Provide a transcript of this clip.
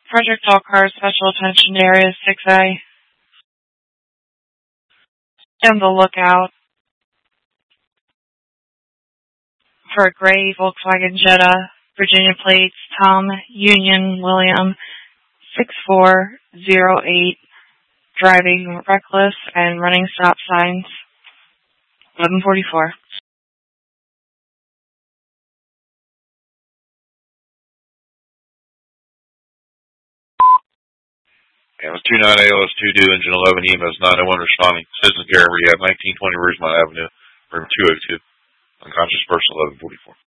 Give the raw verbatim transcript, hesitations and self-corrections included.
Frederick All cars, special attention to Area six A. On the lookout for a gray Volkswagen Jetta, Virginia plates, Tom Union William six four zero eight, driving reckless and running stop signs. eleven forty-four. Yeah, it was two nine A L S two due, engine eleven, E M S nine oh one responding. Citizen care rehab, nineteen twenty Ridgemont Avenue, room two oh two. Unconscious person, eleven forty-four.